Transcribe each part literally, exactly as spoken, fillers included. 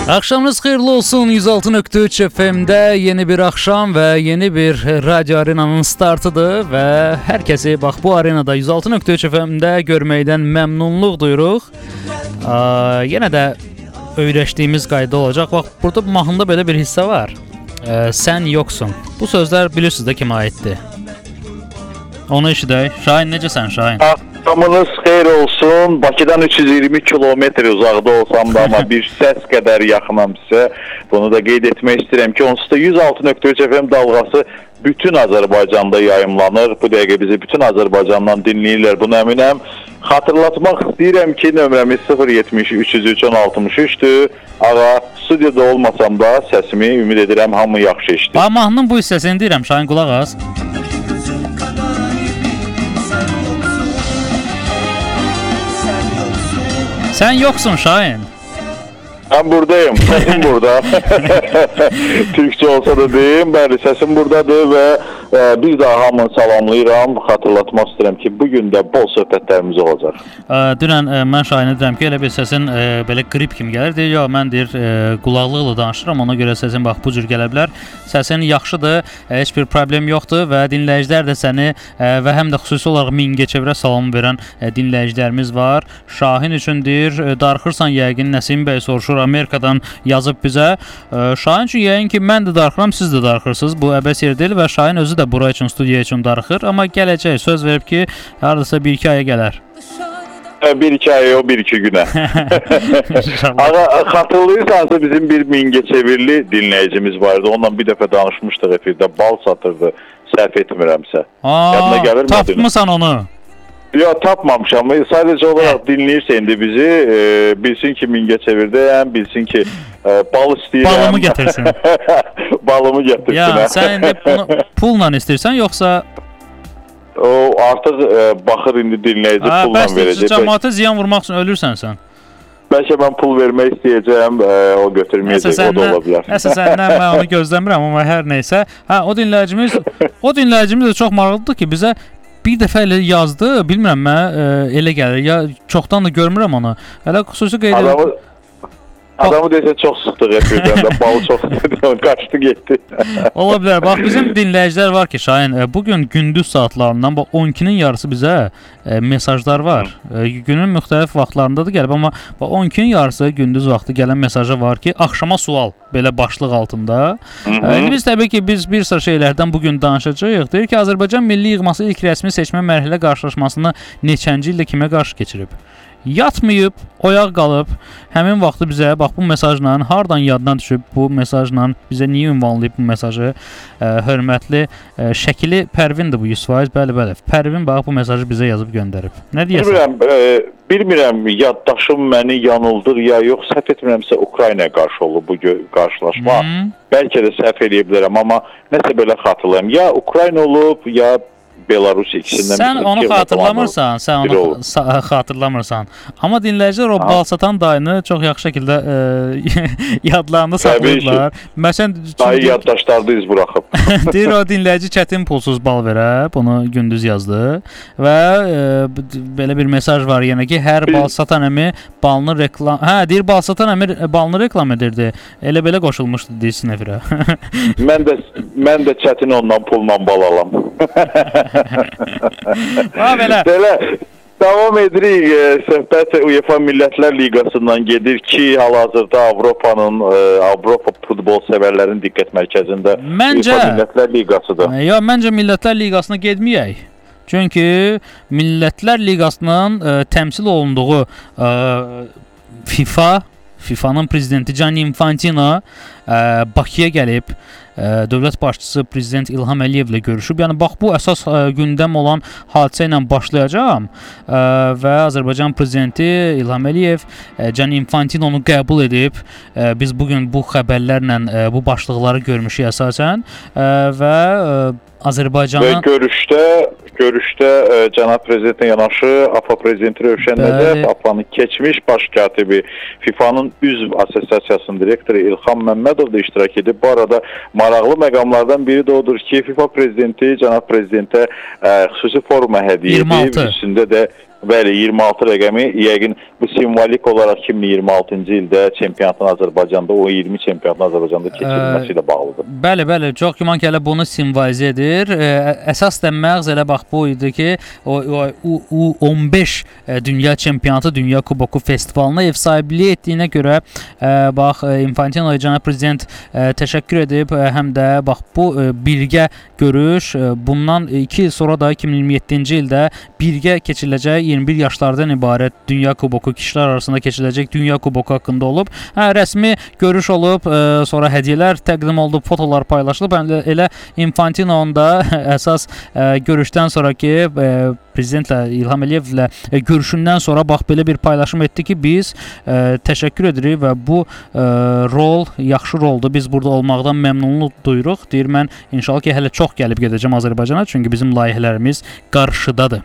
Axşamınız xeyirli olsun. yüz altı nöqtə üç F M-də yeni bir axşam və yeni bir radio arenanın startıdır və hər kəsi bax bu arenada yüz altı nöqtə üç F M-də görməkdən məmnunluq duyuruq. Aa, yenə də öyrəşdiyimiz qayda olacaq. Bax burada mahnıda belə bir hissə var. Ee, sən yoxsun. Bu sözlər bilirsiniz də kimə aiddir. Onu eşidək. Şahin, necəsən Şahin? Axşamınız xeyir olsun. Bakıdan üç yüz iyirmi kilometr uzaqda olsam da amma bir səs qədər yaxınam sizə. Bunu da qeyd etmək istəyirəm ki, onsuz da yüz altı nöqtə üç F M dalğası bütün Azərbaycanda yayımlanır. Bu dəqiqə bizi bütün Azərbaycandan dinləyirlər, bunu əminəm. Xatırlatmaq istəyirəm ki, nömrəmiz sıfır yetmiş üç yüz üç on altmış üçdür. Ağa, studiyada olmasam da səsimi ümid edirəm hamı yaxşı eşidir. Bax, mahnının bu hissəsini deyirəm, Şahin, qulaq as. Sən yoxsun Şahin. Ben buradayım, səsim burada. Türkçe olsa da deyim, bəli, səsim buradadır və e, bir daha hamını salamlayıram. Xatırlatmaq istəyirəm ki, bugün də bol söhbətlərimiz olacaq. E, dünən e, mən Şahinə deyirəm ki, elə bir səsin e, belə qrip kimi gəlir. Deyir, ya mən deyir, e, qulaqlıqla danışıram, ona görə səsin bax bu cür gələ bilər. Səsin yaxşıdır, e, heç bir problem yoxdur və dinləyicilər də səni e, və həm də xüsusi olaraq Mingəçevirə salam verən e, dinləyicilərimiz var. Şahin üçün deyir, e, darıxırsan yəqin, Nəsim bəy soruşur, Amerikadan yazıb bizə. Şahin üçün yəqin ki, mən də darıxıram, siz də darıxırsınız. Bu əbəs yer deyil və Şahin özü də bura üçün, studiya üçün darıxır. Amma gələcək, söz verib ki, hardasa bir iki aya gələr. Bir iki aya, o bir iki günə. Xatırlayırsansa bizim bir Mingəçevirli dinləyicimiz vardı. Ondan bir dəfə danışmışdıq efirdə. Bal satırdı, səhv etmirəmsə. Aa, tapmışsan onu. Yox, tapmamışam. Sadəcə olaraq dinləyirsə indi bizi, e, bilsin ki, Mingəçevirdəyəm, bilsin ki, e, bal istəyirəm. Balımı gətirsin. Balımı gətirsin. Ya, sən indi bunu pulla istəyirsən, yoxsa? O, artıq e, baxır indi dinləyici ha, pulla verəcək. Bəs cəmaata ziyan vurmaq üçün ölürsən sən. Bəlkə mən pul vermək istəyəcəm, e, o götürməyəcək, o da ola bilər. Nəsə səndən mən onu gözləmirəm, amma hər neysə. Hə, o dinləyicimiz, o dinləyicimiz də çox maraqlıdır ki, bizə bir dəfə elə yazdı, bilmirəm mən, e, elə gəlir, ya çoxdan da görmürəm onu. Hələ xüsusi qeyd edir. Adamı, adamı desə çox sıxdıq efirdən də, balı çox sıxdıq, qaçdı, getdi. Ola bilər, bax bizim dinləyicilər var ki, Şahin, e, bugün gündüz saatlarından, bax on ikinin yarısı bizə e, mesajlar var. E, günün müxtəlif vaxtlarındadır gəlib, amma bax on ikinin yarısı gündüz vaxtı gələn mesajı var ki, axşama sual. Belə başlıq altında. İndi biz təbii ki, biz bir sıra şeylərdən bugün danışacağıq. Deyir ki, Azərbaycan Milli Yığması ilk rəsmi seçmə mərhələ qarşılaşmasını neçənci ildə kimə qarşı keçirib? Yatmayıb, oyaq qalıb, həmin vaxtı bizə, bax bu mesajla, hardan yadına düşüb bu mesajla, bizə niyə ünvanlayıb bu mesajı? E, hörmətli, e, şəkili Pərvindir bu yüz faiz, bəli, bəli. Pərvin, bax bu mesajı bizə yazıb göndərib. Nə deyəsən? Bilmirəm, e, bilmirəm, yaddaşım məni yanıldır ya yox, səhv etmirəmsə Ukraynaya qarşı olub bu qarşılaşma. Hmm. Bəlkə də səhv eləyə bilərəm, amma nəsə belə xatırlayım. Ya Ukrayna olub, ya Belarus ikisindən. Sən onu xatırlamırsan, sən onu xatırlamırsan. Amma dinləyicilər o bal satan dayını çox yaxşı şəkildə e, yadlarında saxlayıblar. Məsələn, dayı yaddaşlarda iz buraxıb. Deyir o dinləyici çətin pulsuz bal verə, bunu gündüz yazdı və e, belə bir mesaj var yenə ki, hər bal satan əmi balını reklam, hə, deyir bal satan əmi balını reklam edirdi. Elə belə qoşulmuşdu deyilsin efirə. Mən də mən də çətin ondan pulla bal alam. Ha belə. Belə davam edirik. E, söhbət UEFA Millətlər Liqasından gedir ki, hal-hazırda Avropanın, e, Avropa futbol sevərlərinin diqqət mərkəzində məncə, UEFA Millətlər Liqasıdır. Ya, məncə Millətlər Liqasına getməyək. Çünki Millətlər Liqasının e, təmsil olunduğu e, FIFA, FIFA'nın prezidenti Gianni Infantino e, Bakıya gəlib. Dövlət başçısı prezident İlham Əliyevlə görüşüb. Yəni bax bu əsas ə, gündəm olan hadisə ilə başlayacağam ə, və Azərbaycan prezidenti İlham Əliyev ə, Gianni Infantinonu qəbul edib. Ə, biz bugün bu xəbərlərlə ə, bu başlıqları görmüşük əsasən ə, və ə, Azərbaycanın və görüşdə görüşdə ə, cənab prezidentin yanaşı AFA prezidenti Rövşən Nədəf, AFA'nın keçmiş baş katibi, FIFA'nın üzv assosiasiyasının direktoru İlham Məmmədov da iştirak edib. Bu arada maraqlı məqamlardan biri də odur ki, FIFA prezidenti cənab prezidentə ə, xüsusi forma hədiyyə edib. Üstündə də Bəli, iyirmi altı rəqəmi yəqin bu simvolik olaraq iki min iyirmi altıncı ildə çempionatın Azərbaycanda, o iyirmi çempionatun Azərbaycanda keçirilməsi ilə bağlıdır. Bəli, bəli, çox güman ki, elə bunu simvolizə edir. Əsas da məğz elə bax bu idi ki, o U on beş dünya çempionatı, dünya kuboku festivalına ev sahibliyi etdiyinə görə bax Infantino cənab prezident təşəkkür edib, həm də bax bu birgə görüş bundan iki il sonra da iki min iyirmi yeddinci ildə birgə keçiriləcək iyirmi bir yaşlardan ibarət dünya kuboku, kişilər arasında keçiriləcək dünya kuboku haqqında olub. Hə, rəsmi görüş olub, sonra hədiyyələr təqdim olunub, fotolar paylaşılıb. Elə Infantinonun da əsas görüşdən sonraki prezidentlə İlham Əliyevlə görüşündən sonra bax belə bir paylaşım etdi ki, biz ə, təşəkkür edirik və bu ə, rol yaxşı roldur. Biz burada olmaqdan məmnunluq duyuruq. Deyir, mən inşallah ki, hələ çox gəlib gedəcəm Azərbaycana, çünki bizim layihələrimiz qarşıdadır.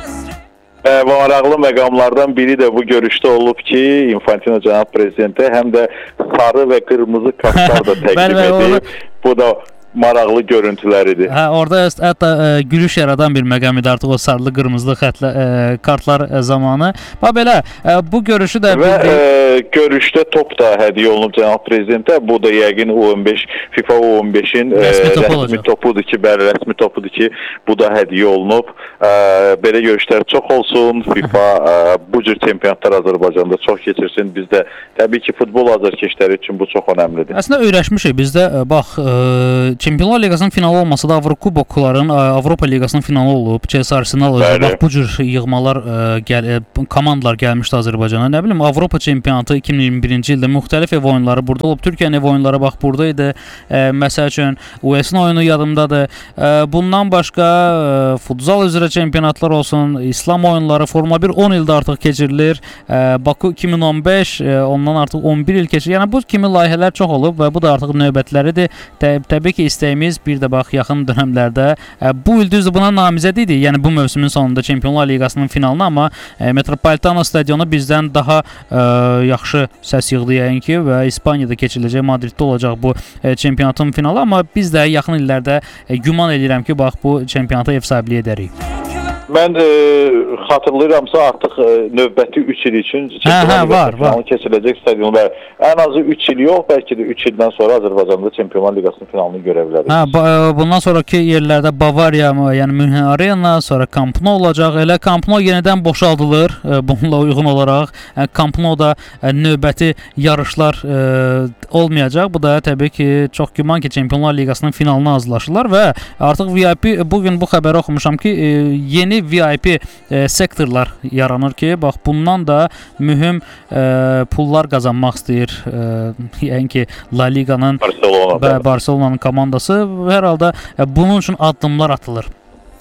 E, maraqlı məqamlardan biri də bu görüşdə olub ki, Infantino cənab prezidentə həm də sarı və qırmızı kartlar da təqdim edib. Bu da maraqlı görüntüləridir. Hə, orada hətta ə, gülüş yaradan bir məqam idi artıq o sarılı qırmızılı xətlə ə, kartlar ə, zamanı. Bax belə ə, bu görüşü də və ə, görüşdə top da hədiyyə olunub cənab prezidentə. Bu da yəqin U on beş FIFA U on beşin rəsmi, ə, topu rəsmi topudur ki, bəli rəsmi topudur ki, bu da hədiyyə olunub. Ə, belə görüşlər çox olsun. FIFA ə, bu cür çempionatlar Azərbaycanda çox keçirsin. Bizdə təbii ki, futbol azərkeşləri üçün bu çox önəmlidir. Əslində öyrəşmişik bizdə. Bax, ə, Çempionlar Liqasının finalı olmasa da Avrokubokların Avropa Liqasının finalı olub. C S Arsenal bax bu cür yığmalar gəl komandalar gəlmişdi Azərbaycana. Nə bilim Avropa çempionatı iki min iyirmi birinci ildə müxtəlif ev oyunları burada olub. Türkiyənin ev oyunları bax burada idi. E, məsəl üçün U S-in oyunu yadımdadır. E, bundan başqa e, futsal üzrə çempionatlar olsun, İslam oyunları, Forma bir on ildə artıq keçirilir. E, Baku iki min on beş, e, ondan artıq on bir il keçir. Yəni bu kimi layihələr çox olub və bu da artıq növbətləridir. Tə təbii ki, istəyimiz bir də bax yaxın dövrlərdə ə, bu il düzdür buna namizəd idi. Yəni bu mövsümün sonunda Çempionlar Liqasının finalına, amma ə, Metropolitano stadionu bizdən daha ə, yaxşı səs yığdı yəqin ki və İspaniyada keçiriləcək, Madriddə olacaq bu ə, çempionatın finalı, amma biz də yaxın illərdə ə, güman edirəm ki, bax bu çempionata ev sahibliyi edərik. Mən e, xatırlayıramsa artıq e, növbəti üç il üçün hə, hə, var, var. keçiriləcək stadionlar ən azı üç il yox, bəlkə də üç ildən sonra Azərbaycanda Çempionlar Liqasının finalını görə bilərik. Hə, bundan sonraki yerlərdə Bavariya, yəni Münhen Arena, sonra Camp Nou olacaq. Elə Camp Nou yenidən boşaldılır e, bununla uyğun olaraq. E, Camp Nou-da e, növbəti yarışlar e, olmayacaq. Bu da təbii ki, çox güman ki, Çempionlar Liqasının finalına hazırlaşırlar və artıq V I P bugün bu xəbəri oxumuşam ki, e, yeni V I P e, sektorlar yaranır ki, bax bundan da mühüm e, pullar qazanmaq istəyir. E, yəni ki, La Liqanın və Barselonanın komandası hər halda e, bunun üçün addımlar atılır.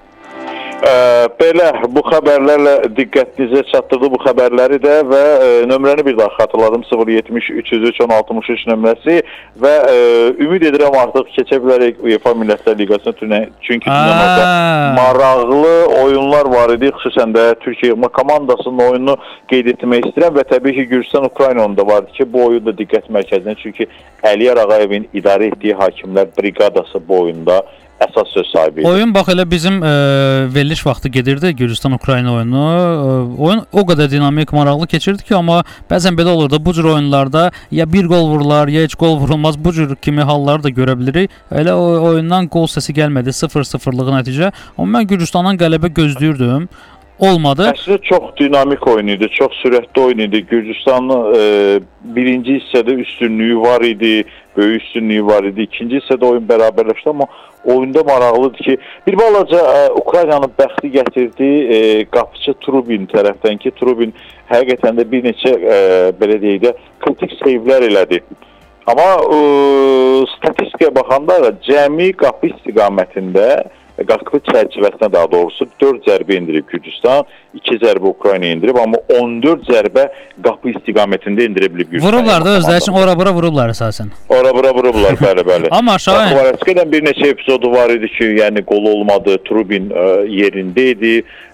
Ə, belə bu xəbərlərlə diqqətinizə çatdırdı bu xəbərləri də və ə, nömrəni bir daha xatırladım, sıfır yetmiş üç yüz üç on altmış üç nömrəsi və ə, ümid edirəm artıq keçə bilərik UEFA Millətlər Liqasına tünə, çünki tünəməkdə maraqlı oyunlar var idi, xüsusən də Türkiyə komandasının oyununu qeyd etmək istəyirəm və təbii ki, Gürcüstan-Ukrayna oyununda vardı ki, bu oyun da diqqət mərkəzində, çünki Əliyar Ağayevin idarə etdiyi hakimlər briqadası bu oyunda əsas söz sahibi idi. Oyun bax elə bizim e, veriliş vaxtı gedirdi Gürcüstan-Ukrayna oyunu. E, oyun o qədər dinamik, maraqlı keçirdi ki, amma bəzən belə olurdu. Bu cür oyunlarda ya bir gol vurular, ya heç gol vurulmaz. Bu cür kimi halları da görə bilirik. Elə o oyundan gol səsi gəlmədi, sıfır sıfırlıq nəticə. Amma mən Gürcüstandan qələbə gözləyirdim. Olmadı. Əslində çox dinamik oyun idi, çox sürətli oyun idi. Gürcüstanın e, birinci hissədə üstünlüyü var idi, böyük üstünlüyü var idi. İkinci hissədə oyun bərabərləşdi, amma oyunda maraqlıdır ki, bir balaca e, Ukraynanın bəxti gətirdi e, qapıcı Trubin tərəfdən ki, Trubin həqiqətən də bir neçə e, belə deyək də kritik seyvlər elədi. Amma e, statistikaya baxanda da cəmi qapı istiqamətində qapı çərçivəsinə daha doğrusu dörd zərbə indirib Gürcüstan, iki zərbə Ukrayna indirib, amma on dörd zərbə qapı istiqamətində indirə bilib Gürcüstan. Vurublar da özləri üçün, ora-bura vurublar əsasən. Ora-bura vurublar, bəli, bəli. Amma Şahin... Kvaratskhedən bir neçə epizodu var idi ki, yəni qol olmadı, Trubin ə, yerində idi.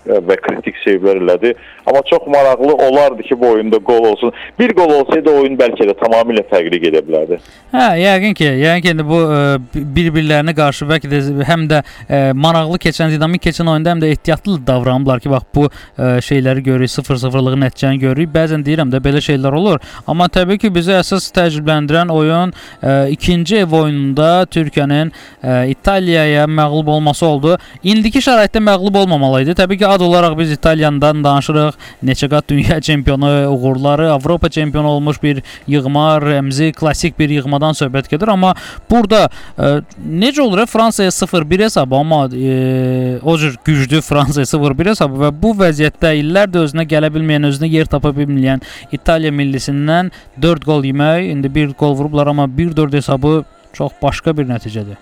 və kritik sevlər elədi. Amma çox maraqlı olardı ki, bu oyunda gol olsun. Bir gol olsaydı oyun bəlkə də tamamilə fərqli gedə bilərdi. Hə, yəqin ki, yəqin ki bu bir-birlərinə qarşı bəlkə də həm də e, maraqlı keçən, dinamik keçən oyunda həm də ehtiyatlı davranıblar ki, bax bu e, şeyləri görürük, sıfır sıfırlığın nəticəni görürük. Bəzən deyirəm də belə şeylər olur. Amma təbii ki, bizi əsas təcrübələndirən oyun e, ikinci ev oyununda Türkiyənin e, İtaliyaya məğlub olması oldu. İndiki şəraitdə məğlub olmamalıydı. Təbii ki, ad olaraq biz İtaliyandan danışırıq. Neçə qat dünya çempionu uğurları, Avropa çempionu olmuş bir yığma, rəmzi, klassik bir yığmadan söhbət gedir. Amma burada e, necə olur? Fransaya sıfır bir hesabı, amma e, o cür güclü Fransaya sıfır bir hesabı və bu vəziyyətdə illərdir özünə gələ bilməyən, özünə yer tapa bilməyən İtaliya millisindən dörd gol yemək, indi bir gol vurublar, amma bir dörd hesabı çox başqa bir nəticədir.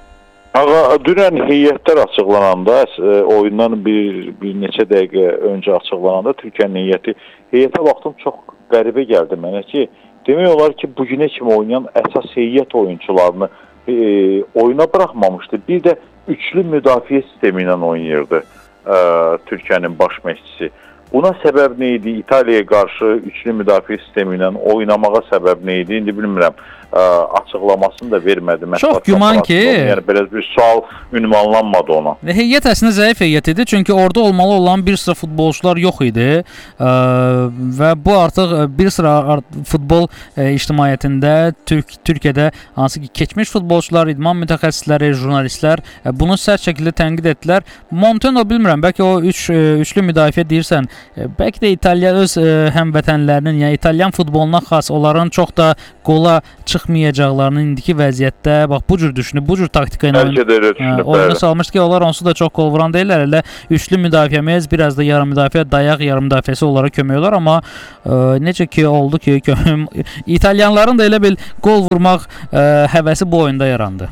Ağa, dünən heyətlər açıqlananda, e, oyundan bir, bir neçə dəqiqə öncə açıqlananda Türkiyənin heyəti, heyətə baxdım, çox qəribə gəldi mənə ki, demək olar ki, bugünə kimi oynayan əsas heyət oyunçularını e, oyuna buraxmamışdı. Bir də üçlü müdafiə sistemi ilə oynayırdı e, Türkiyənin baş məşqçisi. Buna səbəb nə idi? İtaliyaya qarşı üçlü müdafiə sistemi ilə oynamağa səbəb nə idi? İndi bilmirəm. Ə, açıqlamasını da vermədi. Çox güman ki, yəni belə bir sual ünvanlanmadı ona. Heyət əslində zəif heyət idi, çünki orada olmalı olan bir sıra futbolçular yox idi ə, və bu artıq bir sıra futbol ə, ictimaiyyətində Türk Türkiyədə hansı ki keçmiş futbolçular, idman mütəxəssisləri, jurnalistlər ə, bunu sərt şəkildə tənqid etdilər. Monteno bilmirəm, bəlkə o üç ə, üçlü müdafiə deyirsən, ə, bəlkə də İtaliya öz ə, həmvətənlərinin, yəni İtalyan futboluna xas, onların çox da qola çıxmayacaqlarını indiki vəziyyətdə bax bu cür düşünüb, bu cür taktika ilə oyun, oyuna salmışdı ki, onlar onsuz da çox gol vuran deyirlər. Elə üçlü müdafiəmiz, biraz da yarım müdafiə, dayaq yarım müdafiəsi onlara kömək olar, amma ə, necə ki oldu ki, İtalyanların da elə bil gol vurmaq ə, həvəsi bu oyunda yarandı.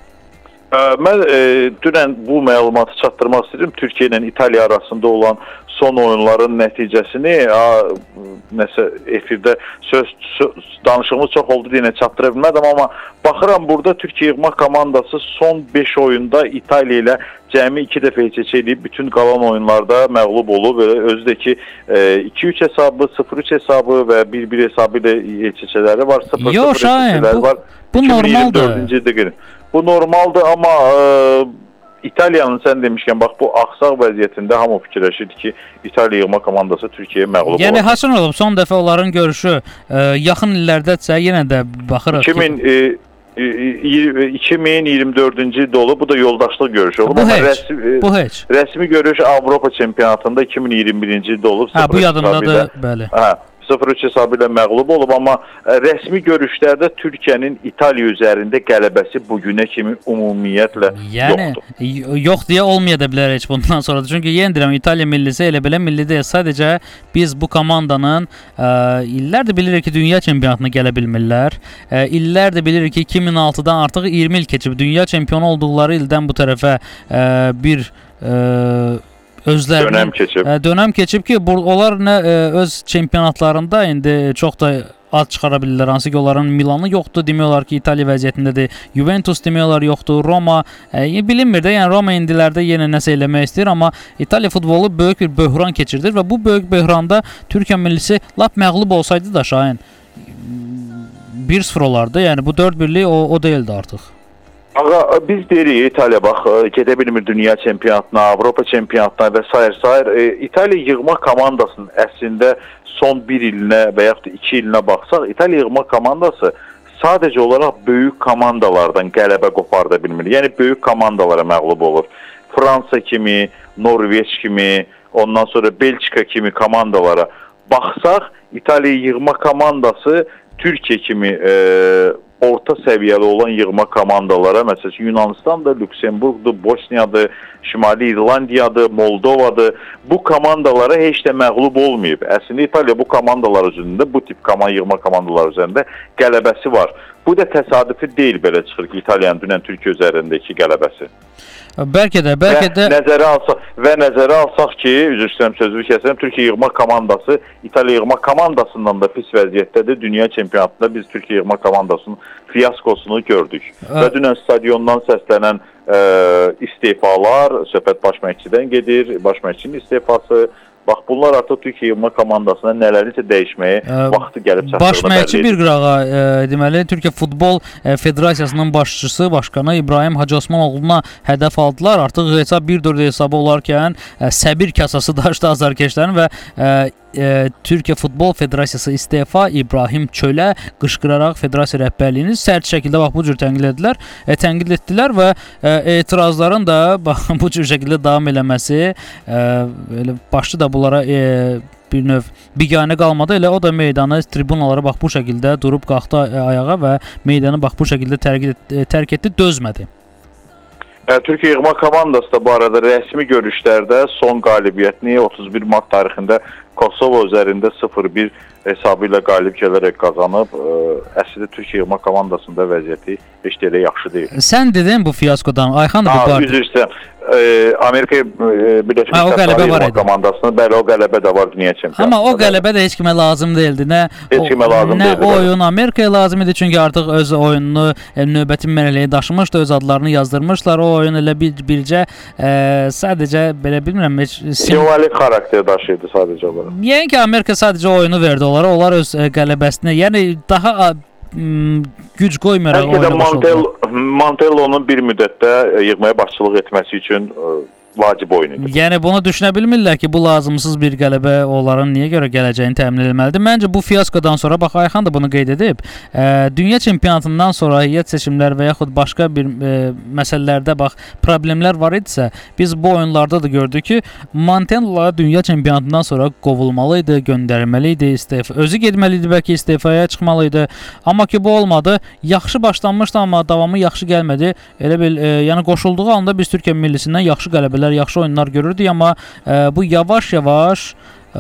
Ə, mən e, dünən bu məlumatı çatdırmaq istəyirəm. Türkiyə ilə İtaliya arasında olan son oyunların nəticəsini a, nəsə efirdə söz, söz danışığımız çox oldu deyə çatdıra bilmədim, amma baxıram burada Türkiyə yığma komandası son beş oyunda İtaliya ilə cəmi iki dəfə heç eləyib, bütün qalan oyunlarda məğlub olub. Özü də ki iki üç hesabı, sıfır üç hesabı və bir bir hesabı ilə heç-heçələri var, sıfır sıfır heç-heçələri var. Bu normaldır. Bu normaldır, amma e, İtaliyanın sən demişkən, bax bu axsaq vəziyyətində hamı fikirləşirdi ki, İtaliya yığma komandası Türkiyəyə məğlub olacaq. Yəni haçan olub, son dəfə onların görüşü e, yaxın illərdədirsə, yenə də baxırıq iki min, ki... E, iki min iyirmi dördüncü ildə olub, bu da yoldaşlıq görüşü olub. Bu heç, rəsmi, bu heç. Rəsmi görüş Avropa çempionatında iki min iyirmi birinci ildə olub. Hə, bu yadımdadır, bəli. Hə. sıfır üç hesabı ilə məğlub olub, amma rəsmi görüşlərdə Türkiyənin İtaliya üzərində qələbəsi bugünə kimi ümumiyyətlə yəni, yoxdur. Yəni, yox deyə olmaya da bilər heç bundan sonra. Çünki yenə deyirəm, İtaliya millisi elə belə milli deyil. Sadəcə biz bu komandanın ə, illərdir bilirik ki, dünya çempionatına gələ bilmirlər. Ə, illərdir bilirik ki, iki min altıdan artıq iyirmi il keçib. Dünya çempionu olduqları ildən bu tərəfə ə, bir ə, özlərinin dönəm keçib. Ə, dönəm keçib ki, bu, onlar nə ə, öz çempionatlarında indi çox da ad çıxara bilirlər. Hansı ki, onların Milanı yoxdur, demək olar ki, İtaliya vəziyyətindədir. Juventus demək olar yoxdur, Roma ə, bilinmir də. Yəni Roma indilərdə yenə nəsə eləmək istəyir, amma İtaliya futbolu böyük bir böhran keçirdir və bu böyük böhranda Türkiyə millisi lap məğlub olsaydı da Şahin bir sıfır olardı. Yəni bu dörd birlik o, o deyildi artıq. Ağa, biz deyirik İtaliya bax, gedə bilmir dünya çempionatına, Avropa çempionatına və s. E, İtaliya yığma komandasının əslində son bir ilinə və yaxud da iki ilinə baxsaq, İtaliya yığma komandası sadəcə olaraq böyük komandalardan qələbə qoparda bilmir. Yəni böyük komandalara məğlub olur. Fransa kimi, Norveç kimi, ondan sonra Belçika kimi komandalara baxsaq, İtaliya yığma komandası Türkiyə kimi e, orta səviyyəli olan yığma komandalara, məsələn Yunanistandır, Lüksemburqdur, Bosniyadır, Şimali İrlandiyadır, Moldovadır. Bu komandalara heç də məğlub olmayıb. Əslində İtaliya bu komandalar üzərində, bu tip yığma komandalar üzərində qələbəsi var. Bu da təsadüfi deyil, belə çıxır ki, İtaliyanın dünən Türkiyə üzərindəki qələbəsi. Bəlkə də, bəlkə də və nəzərə alsaq və nəzərə alsaq ki, üzr istəyirəm sözünü kəsərəm, Türkiyə yığma komandası İtaliya yığma komandasından da pis vəziyyətdədir. Dünya çempionatında biz Türkiyə yığma komandasının fiyaskosunu gördük. Ə və dünən stadiondan səslənən e, istefalar, söhbət baş məşqçidən gedir, baş məşqçinin istefası. Bax, bunlar artıq Türkiyə yığma komandasına nələrisə dəyişməyə ə, vaxtı gəlib çatdığını baş məşqçi bir qırağa, e, deməli, Türkiyə Futbol e, Federasiyasının başçısı, başqanı İbrahim Hacı Osmanoğlu'na hədəf aldılar. Artıq hesab bir dörd hesabı olarkən e, səbir kasası daşdı azarkeşlərin və e, e, Türkiyə Futbol Federasiyası istefa İbrahim Çölə qışqıraraq federasiya rəhbərliyini sərt şəkildə bax bu cür tənqid etdilər, e, tənqid etdilər və e, etirazların da bax bu cür şəkildə davam eləməsi e, elə başlı da bunlara e, bir növ biganə qalmadı. Elə o da meydanı, tribunalara bax bu şəkildə durub qalxdı ayağa və meydanı bax bu şəkildə tərk, et, tərk etdi, dözmədi. Türkiyə yığma komandası da bu arada rəsmi görüşlərdə son qalibiyyətini otuz bir mart tarixində Kosovo üzərində sıfır bir hesabı ilə qalib gələrək qazanıb. Əslində Türkiyə yığma komandasında vəziyyəti heç də elə yaxşı deyil. Sən dedin bu fiyaskodan, Ayxan da bu barədə. Üzr istəyirəm. Amerika Birləşmiş Ştatları yığma komandasının bəli o qələbə də var dünya çempionatında. Amma o qələbə də heç kimə lazım deyildi. Nə heç kimə lazım nə deyildi. Nə oyun Amerikaya lazım idi, çünki artıq öz oyununu növbəti mərhələyə daşımışdı, öz adlarını yazdırmışlar. O oyun elə bir bircə e, sadəcə belə bilmirəm heç simvolik xarakter daşıyırdı sadəcə olaraq. Yəni ki, Amerika sadəcə oyunu verdi onlara. Onlar öz e, qələbəsini, yəni daha m, güc qoymayaraq oyuna başladılar. Mantello'nun bir müddətdə yığmaya başçılıq etməsi üçün vacib oyunu. Yəni bunu düşünə bilmirlər ki, bu lazımsız bir qələbə onların niyə görə gələcəyini təmin etməlidir. Məncə bu fiyaskodan sonra, bax Ayxan da bunu qeyd edib, e, dünya çempionatından sonra heyət seçimlər və yaxud başqa bir e, məsələlərdə bax problemlər var idisə, biz bu oyunlarda da gördük ki, Mantello dünya çempionatından sonra qovulmalı idi, göndərilməli idi, istefa, özü getməli idi, bəlkə istefaya çıxmalı idi. Amma ki bu olmadı. Yaxşı başlanmışdı, amma davamı yaxşı gəlmədi. Elə bil, e, yəni qoşulduğu anda biz Türkiyə millisindən yaxşı qələbələr, yaxşı oyunlar görürdük, amma e, bu yavaş-yavaş e,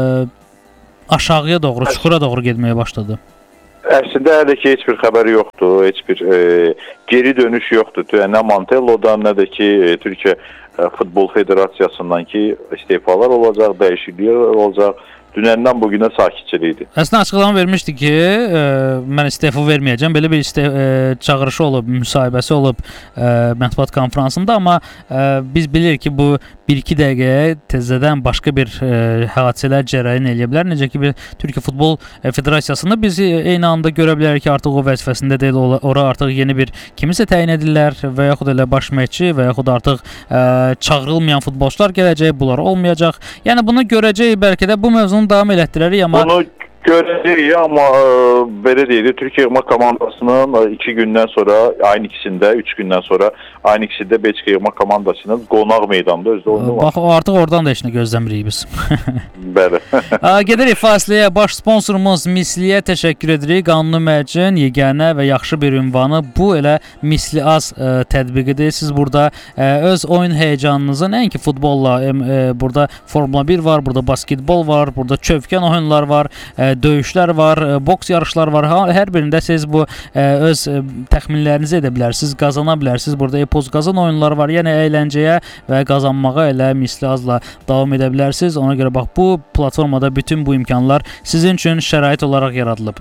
aşağıya doğru, çuxura doğru getməyə başladı. Əslində hələ ki heç bir xəbər yoxdur, heç bir e, geri dönüş yoxdur. Nə Mantello'dan, nə də ki e, Türkiyə e, Futbol Federasiyasından ki istefalar olacaq, dəyişikliklər olacaq. Dünəndən bugünə sakitçilikdir. Əslində açıqlama vermişdi ki, e, mən istefa verməyəcəm. Belə bir iste e, çağırışı olub, müsahibəsi olub e, mətbuat konfransında, amma e, biz bilirik ki, bu bir iki dəqiqəyə təzədən başqa bir e, hadisələr cərəyan eləyə bilər. Necə ki, bir Türkiyə Futbol Federasiyasında biz eyni anda görə bilərik ki, artıq o vəzifəsində deyil, ora artıq yeni bir kimisə təyin edirlər və yaxud elə baş məşqçi və yaxud artıq e, çağırılmayan futbolçular gələcək, bunlar olmayacaq. Yəni bunu görəcək, bəlkə də bu mövzunu davam elətdirərik, amma bunu görəcəyik, amma e, belə deyil, Türkiyə yığma komandasının iki gündən sonra, ayın ikisində, üç gündən sonra ayın ikisində Belçika yığma komandasının qonaq meydanda özdə oyunu var. Bax, artıq oradan da heç nə gözləmirik biz. Bəli. Gedirik fasiləyə. Baş sponsorumuz Misliyə təşəkkür edirik. Qanuni mərcin, yeganə və yaxşı bir ünvanı bu elə Misli Az ə, tətbiqidir. Siz burada ə, öz oyun həyəcanınızı, nəinki futbolla, ə, burada Formula bir var, burada basketbol var, burada çövkən oyunlar var, ə, döyüşlər var, ə, boks yarışlar var. Hər birində siz bu ə, öz ə, təxminlərinizi edə bilərsiniz, qazana bilərsiniz. Burada epoz qazan oyunları var. Yəni əyləncəyə və qazanmağa elə Misli Azla davam edə bilərsiniz. Ona görə bax bu platformada bütün bu imkanlar sizin üçün şərait olaraq yaradılıb.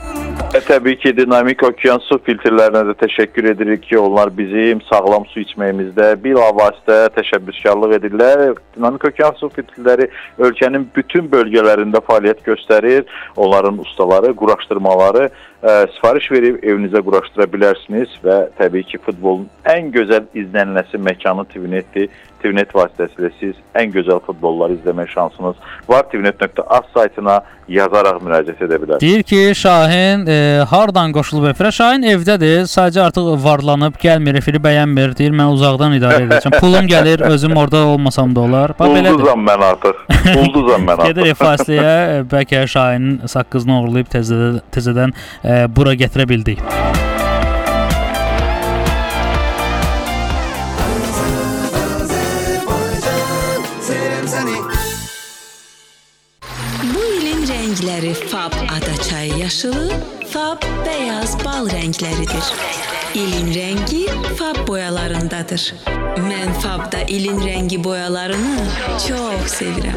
E, təbii ki, Dinamik Okean su filtrlərinə də təşəkkür edirik ki, onlar bizim sağlam su içməyimizdə bilavasitə təşəbbüskarlıq edirlər. Dinamik Okean su filtrləri ölkənin bütün bölgələrində fəaliyyət göstərir. Onların ustaları, quraşdırmaları ə, sifariş verib evinizə quraşdıra bilərsiniz və təbii ki, futbolun ən gözəl izlənilməsi məkanı TVNetdir. TVNet vasitəsilə siz ən gözəl futbolları izləmə şansınız var. tvnet nöqtə az saytına yazaraq müraciət edə bilərsiniz. Deyir ki, Şahin e, hardan qoşulub efirə? Şahin evdədir, sadəcə artıq varlanıb, gəlmir, efiri bəyənmir. Deyir, mən uzaqdan idarə edəcəm. Pulum gəlir, özüm orada olmasam da olar. Ulduzam mən artıq. Ulduzam mən artıq. Gedirik fasiləyə, bəlkə Şahinin saqqızını uğurlayıb təzədən, təzədən e, bura gətirə bildik. Fab adaçay yaşılı, Fab beyaz bal rəngləridir. İlin rəngi Fab boyalarındadır. Mən Fabda ilin rəngi boyalarını çox sevirəm.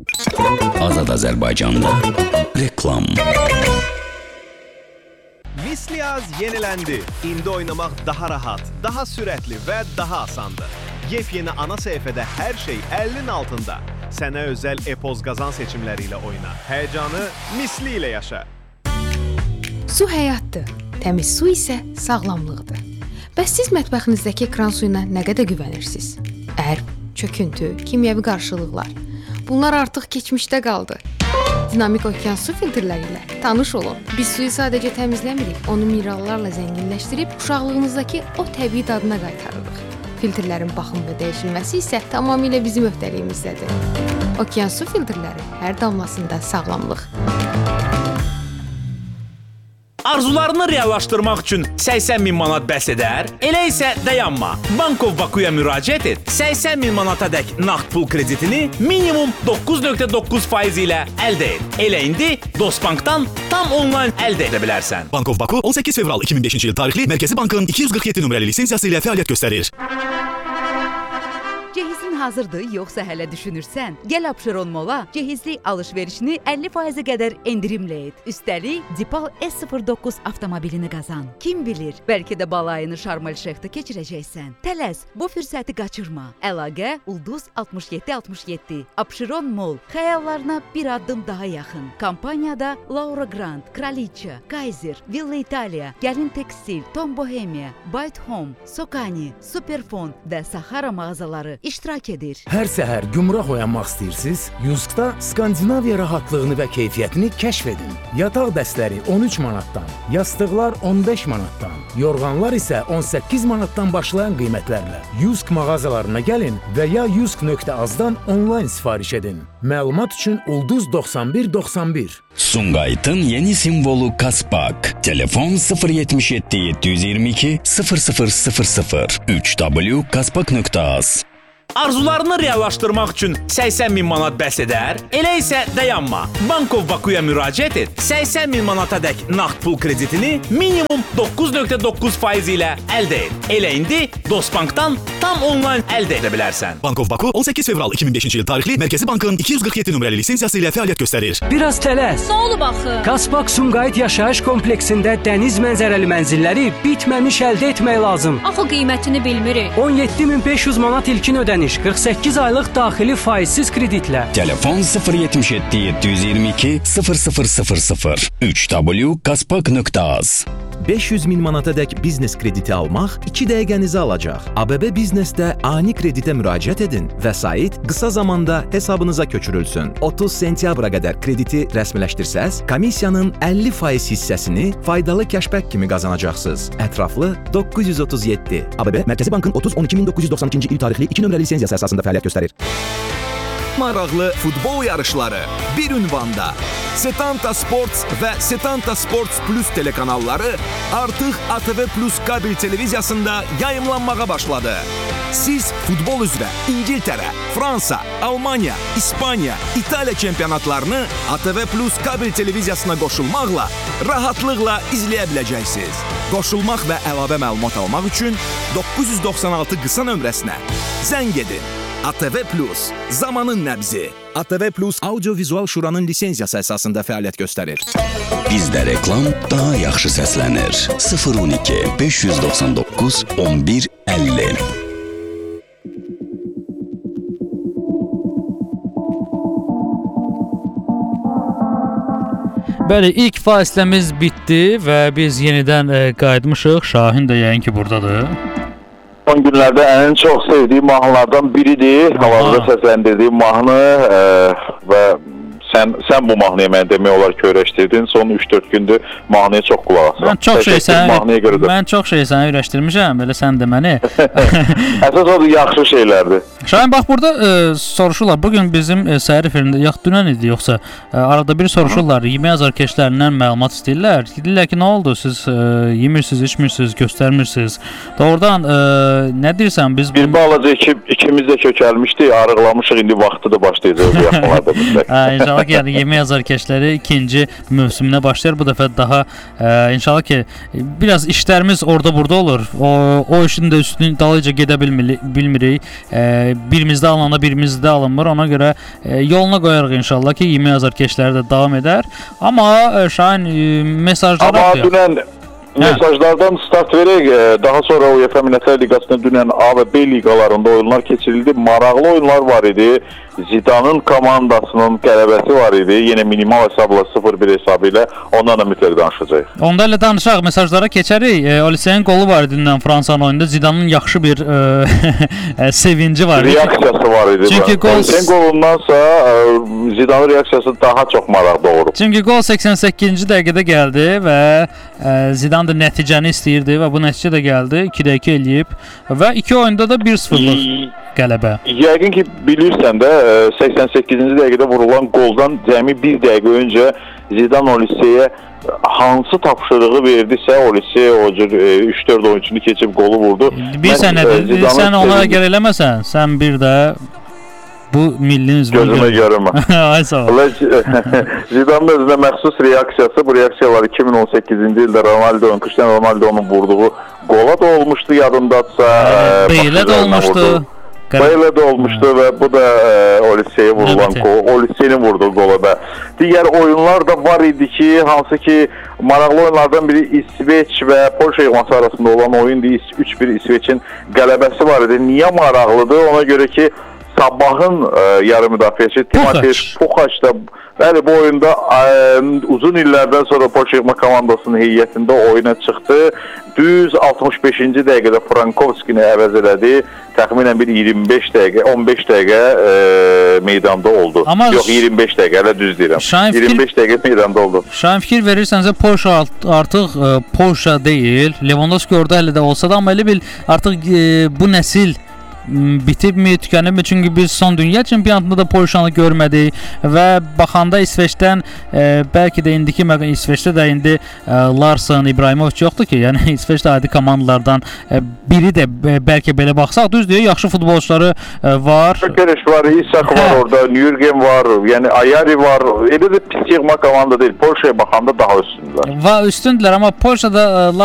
Azad Azərbaycanda reklam. Misliaz yeniləndi. İndi oynamaq daha rahat, daha sürətli və daha asandır. Yepyeni ana səhifədə hər şey əlinin altında. Sənə özəl e-poz qazan seçimləri ilə oyna. Həyəcanı Misli ilə yaşa. Su həyatdır, təmiz su isə sağlamlıqdır. Bəs siz mətbəxinizdəki kran suyuna nə qədər güvənirsiniz? Ərb, çöküntü, kimyəvi qarşılıqlar. Bunlar artıq keçmişdə qaldı. Dinamik okean su filtrləri ilə tanış olun. Biz suyu sadəcə təmizləmirik, onu minerallarla zənginləşdirib uşaqlığınızdakı o təbii dadına qaytarırıq. Filtrlərin baxım və dəyişilməsi isə tamamilə bizim öhdəliyimizdədir. Okean su filtrləri hər damlasında sağlamlıq. Arzularını reallaşdırmaq üçün səksən min manat bəs edər? Elə isə dayanma. Bankov Bakuya müraciət et. səksən min manatadək nağd pul kreditini minimum doqquz nöqtə doqquz faiz ilə əldə et. Elə indi Dostbankdan tam onlayn əldə edə bilərsən. Bankov Baku on səkkiz fevral iki min beşinci il tarixli Mərkəzi Bankın iki yüz qırx yeddi nömrəli lisensiyası ilə fəaliyyət göstərir. Cehizin hazırdır, yoxsa hələ düşünürsən? Gəl Abşeron Mola cehizli alış-verişini əlli faizə qədər endirimlə et. Üstəlik, Dipal S sıfır doqquz avtomobilini qazan. Kim bilir, bəlkə də balayını Şarm-el-Şeyxdə keçirəcəksən. Tələs, bu fürsəti qaçırma. Əlaqə Ulduz altmış yeddi altmış yeddi. Abşeron Mol, xəyallarına bir addım daha yaxın. Kampaniyada Laura Grant, Kraliça, Kaiser, Villa Italia, Gəlin Tekstil, Tom Bohemia, Byte Home, Sokani, Superfon və Sahara mağazaları iştirak edir. Hər səhər gümrah oyanmaq istəyirsiniz? Yuskda Skandinaviya rahatlığını və keyfiyyətini kəşf edin. Yataq dəstləri on üç manatdan, yastıqlar on beş manatdan, yorğanlar isə on səkkiz manatdan başlayan qiymətlərlə. Yusk mağazalarına gəlin və ya yusk nöqtə azdan onlayn sifariş edin. Məlumat üçün Ulduz doxsan bir doxsan bir. Sumqayıtın yeni simvolu Kaspak. Telefon sıfır yetmiş yeddi yeddi yüz iyirmi iki sıfır sıfır sıfır sıfır üç w kaspak nöqtə az. Arzularını reallaşdırmaq üçün səksən min manat bəs edər? Elə isə dayanma. Bankov Bakuya müraciət et. səksən min manatadək nağd pul kreditini minimum doqquz nöqtə doqquz faiz ilə əldə et. Elə indi Dostbankdan tam onlayn əldə edə bilərsən. Bankov Baku on səkkiz fevral iki min beşinci il tarixli Mərkəzi Bankın iki yüz qırx yeddi nömrəli lisensiyası ilə fəaliyyət göstərir. Biraz tələs. Nə olub axı? Kaspak Sumqayıt yaşayış kompleksində dəniz mənzərəli mənzilləri bitməmiş əldə etmək lazım. Axı qiymətini bilmirik. on yeddi min beş yüz manat ilkin ödəniş. qırx səkkiz aylıq daxili faizsiz kreditlə. Telefon sıfır yetmiş yeddi yeddi yüz iyirmi iki sıfır sıfır sıfır sıfır üç w kaspak nöqtə az. beş yüz min manatadək biznes krediti almaq iki dəqiqənizi alacaq. A B B Biznesdə ani kreditə müraciət edin. Vəsait qısa zamanda hesabınıza köçürülsün. otuz sentyabra qədər krediti rəsmiləşdirsəz, komissiyanın əlli faiz hissəsini faydalı kəşbək kimi qazanacaqsınız. Ətraflı doqquz yüz otuz yeddi. A B B Mərkəzi Bankın otuz on iki min doqquz yüz doxsan ikinci il tarixli iki nömrəli lisensiyası əsasında fəaliyyət göstərir. Maraqlı futbol yarışları bir ünvanda. Setanta Sports və Setanta Sports Plus telekanalları artıq A T V Plus kabel televiziyasında yayımlanmağa başladı. Siz futbol üzrə İngiltərə, Fransa, Almaniya, İspaniya, İtaliya çempionatlarını A T V Plus kabel televiziyasına qoşulmaqla rahatlıqla izləyə biləcəksiniz. Qoşulmaq və əlavə məlumat almaq üçün doqquz yüz doxsan altı qısa nömrəsinə zəng edin. A T V Plus, zamanın nəbzi. A T V Plus Audio-Vizual Şuranın lisensiyası əsasında fəaliyyət göstərir. Bizdə reklam daha yaxşı səslənir. sıfır on iki beş yüz doxsan doqquz on bir əlli. Bəli, ilk fasiləmiz bitdi və biz yenidən e, qayıtmışıq. Şahin də yəqin ki buradadır. Son günlərdə ən çox sevdiyim mahnılardan biridir. Havada səsləndirdiyim mahnı e, və sən sən bu mahnıya mən demək olar ki, öyrəşdirdin. Son üç dörd gündür mahnıya çox qulaq asıram. Mən çox şey sənə mən çox şey sənə öyrəşdirmişəm, elə sən də məni. Əsas odur yaxşı şeylərdir. Şahin bax burada e, soruşurlar. Bu gün bizim e, səhər efirində yax dünən idi yoxsa e, arada bir soruşurlar. Yemək azarkeşlərindən məlumat istəyirlər. Deyirlər ki, nə oldu? Siz e, yemirsiniz, içmirsiniz, göstərmirsiniz. Doğrudan e, nə deyirsən biz bir balaca iki, ikimiz də kökəlmişdik, arıqlamışıq. İndi vaxtıdır başlayacağıq bu yaxınlarda bizdə. Hə, inşallah ki, yəni yemək azarkeşləri ikinci mövsümünə başlayır. Bu dəfə daha e, inşallah ki biraz işlərimiz orada burada olur. O o işin də üstünü dalıca gedə bilmir, bilmirik. E, birimizdə alınanda birimizdə alınmır. Ona görə e, yoluna qoyarıq inşallah ki, yemək azarkeşləri də davam edər. Amma e, Şahin e, mesajlar Amma dünən Mesajlardan start verək. Daha sonra UEFA Millətlər Liqasında dünən A və B liqalarında oyunlar keçirildi. Maraqlı oyunlar var idi. Zidanın komandasının qələbəsi var idi. Yenə minimal hesabla sıfır bir hesabı ilə. Ondan da mütləq danışacağıq. Onda ilə danışaq, mesajlara keçərik. E, Oliseyin qolu var idi dünən Fransanın oyununda. Zidanın yaxşı bir e, sevinci var idi. Reaksiyası var idi. Çünki gol Oliseyin qolundansa e, Zidanın reaksiyası daha çox maraq doğurub. Çünki gol səksən səkkizinci dəqiqədə gəldi və e, Zidan da nəticəni istəyirdi və bu nəticə də gəldi. ikidə iki eləyib və iki oyunda da bir sıfırlıq qələbə. Yəqin ki, bilirsən də səksən səkkizinci dəqiqədə vurulan qoldan cəmi bir dəqiqə öncə Zidan Oliseyə hansı tapşırığı verdisə, Olisey o cür üç dörd oyunçunu keçib qolu vurdu. Bir sənədir, sən ona gəl eləməsən, sən bir də bu milli üzvünü gözümə görürmə. Ay sağ ol. Zidanın özünə məxsus reaksiyası, bu reaksiyalar iki min on səkkizinci ildə Ronaldo'nun, Cristiano Ronaldo'nun vurduğu qola da olmuşdu yadımdadsa. Beylə də olmuşdu. Beylə də olmuşdu və bu da e, Olisey'e vurulan gol, Olisey'nin vurduğu qola da. Digər oyunlar da var idi ki, hansı ki maraqlı oyunlardan biri İsveç və Polşa yığması arasında olan oyundu. üç bir İsveç'in qələbəsi var idi. Niyə maraqlıdır? Ona görə ki Sabahın e, yarı müdafiəçi Timotej Puxaç da bəli bu oyunda e, uzun illərdən sonra Polşa yığma komandasının heyətində oyuna çıxdı. Düz altmış beşinci dəqiqədə Frankovskini əvəz elədi. Təxminən bir iyirmi beş dəqiqə, on beş dəqiqə e, meydanda oldu. Amma yox iyirmi beş dəqiqə, elə düz deyirəm. Fikir, iyirmi beş dəqiqə meydanda oldu. Şahin fikir verirsənsə Polşa artıq e, Polşa deyil. Lewandowski orada hələ də olsa da, amma elə bil artıq e, bu nəsil bitibmi, tükənibmi? Çünki biz son dünya çempionatında da Polşanı görmədik və baxanda İsveçdən e, bəlkə də indiki İsveçdə də indi e, Larsen, İbrahimovic yoxdur ki, yəni İsveçdə adi komandalardan e, biri də e, bəlkə belə baxsaq düz deyir, yaxşı futbolçuları e, var. Kökereş var, İsak var orada, Nürgen var, yəni Ayari var. Elə də pis yığma komanda deyil. Polşaya baxanda daha üstündülər. Va üstündülər, amma Polşada e,